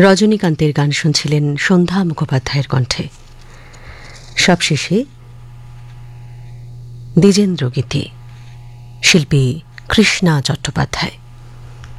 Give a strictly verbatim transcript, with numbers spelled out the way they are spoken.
রজনীকান্তের গান শুনছিলেন সন্ধ্যা মুখোপাধ্যায়ের কণ্ঠে। সবশেষে দ্বিজেন্দ্র গীতি, শিল্পী কৃষ্ণা চট্টোপাধ্যায়।